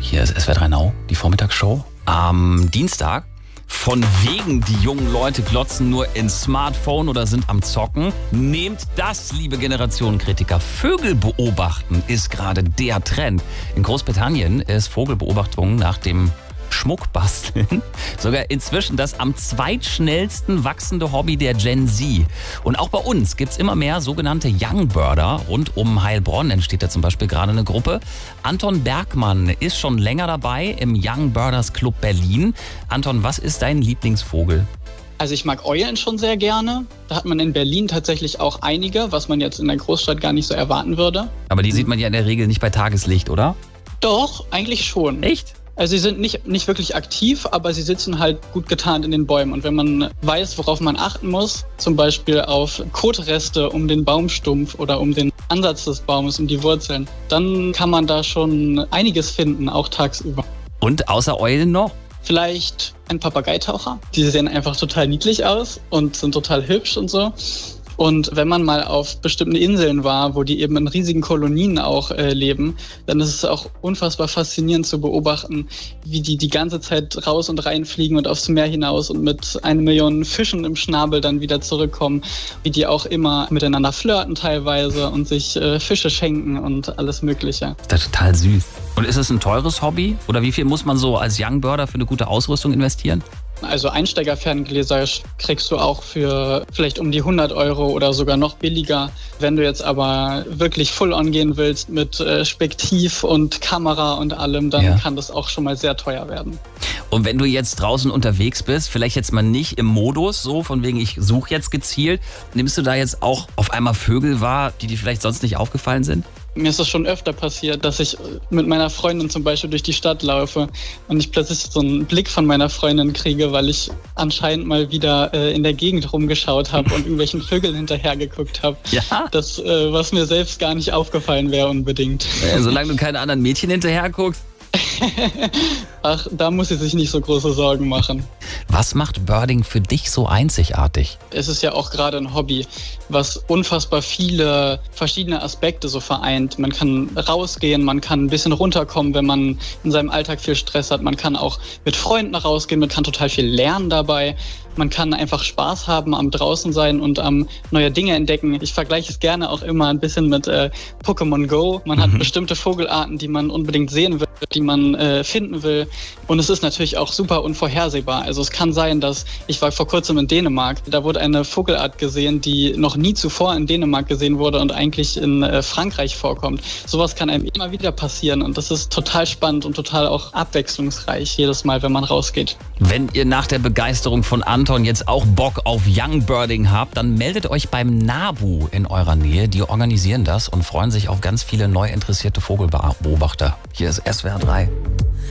Hier ist SWR 3 Now, die Vormittagsshow. Am Dienstag. Von wegen, die jungen Leute glotzen nur ins Smartphone oder sind am Zocken. Nehmt das, liebe Generationenkritiker. Vögel beobachten ist gerade der Trend. In Großbritannien ist Vogelbeobachtung nach dem Schmuckbasteln sogar inzwischen das am zweitschnellsten wachsende Hobby der Gen Z. Und auch bei uns gibt es immer mehr sogenannte Youngbirder. Rund um Heilbronn entsteht da zum Beispiel gerade eine Gruppe. Anton Bergmann ist schon länger dabei im Youngbirders Club Berlin. Anton, was ist dein Lieblingsvogel? Also ich mag Eulen schon sehr gerne. Da hat man in Berlin tatsächlich auch einige, was man jetzt in der Großstadt gar nicht so erwarten würde. Aber die sieht man ja in der Regel nicht bei Tageslicht, oder? Doch, eigentlich schon. Echt? Also sie sind nicht wirklich aktiv, aber sie sitzen halt gut getarnt in den Bäumen. Und wenn man weiß, worauf man achten muss, zum Beispiel auf Kotreste um den Baumstumpf oder um den Ansatz des Baumes, um die Wurzeln, dann kann man da schon einiges finden, auch tagsüber. Und außer Eulen noch? Vielleicht ein Papageitaucher. Die sehen einfach total niedlich aus und sind total hübsch und so. Und wenn man mal auf bestimmten Inseln war, wo die eben in riesigen Kolonien auch leben, dann ist es auch unfassbar faszinierend zu beobachten, wie die ganze Zeit raus und reinfliegen und aufs Meer hinaus und mit 1 Million Fischen im Schnabel dann wieder zurückkommen, wie die auch immer miteinander flirten teilweise und sich Fische schenken und alles Mögliche. Das ist total süß. Und ist es ein teures Hobby? Oder wie viel muss man so als Youngbirder für eine gute Ausrüstung investieren? Also Einsteigerferngläser kriegst du auch für vielleicht um die 100 Euro oder sogar noch billiger. Wenn du jetzt aber wirklich full-on gehen willst mit Spektiv und Kamera und allem, dann kann das auch schon mal sehr teuer werden. Und wenn du jetzt draußen unterwegs bist, vielleicht jetzt mal nicht im Modus, so von wegen ich suche jetzt gezielt, nimmst du da jetzt auch auf einmal Vögel wahr, die dir vielleicht sonst nicht aufgefallen sind? Mir ist das schon öfter passiert, dass ich mit meiner Freundin zum Beispiel durch die Stadt laufe und ich plötzlich so einen Blick von meiner Freundin kriege, weil ich anscheinend mal wieder in der Gegend rumgeschaut habe und irgendwelchen Vögeln hinterher geguckt habe. Ja? Das, was mir selbst gar nicht aufgefallen wäre unbedingt. Solange du keine anderen Mädchen hinterher guckst. Ach, da muss sie sich nicht so große Sorgen machen. Was macht Birding für dich so einzigartig? Es ist ja auch gerade ein Hobby, was unfassbar viele verschiedene Aspekte so vereint. Man kann rausgehen, man kann ein bisschen runterkommen, wenn man in seinem Alltag viel Stress hat. Man kann auch mit Freunden rausgehen, man kann total viel lernen dabei. Man kann einfach Spaß haben am draußen sein und am neue Dinge entdecken. Ich vergleiche es gerne auch immer ein bisschen mit Pokémon Go. Man hat bestimmte Vogelarten, die man unbedingt sehen will, die man finden will. Und es ist natürlich auch super unvorhersehbar. Also es kann sein, dass ich war vor kurzem in Dänemark. Da wurde eine Vogelart gesehen, die noch nie zuvor in Dänemark gesehen wurde und eigentlich in Frankreich vorkommt. Sowas kann einem immer wieder passieren und das ist total spannend und total auch abwechslungsreich jedes Mal, wenn man rausgeht. Wenn ihr nach der Begeisterung von Anton jetzt auch Bock auf Youngbirding habt, dann meldet euch beim NABU in eurer Nähe. Die organisieren das und freuen sich auf ganz viele neu interessierte Vogelbeobachter. Hier ist SWR 3.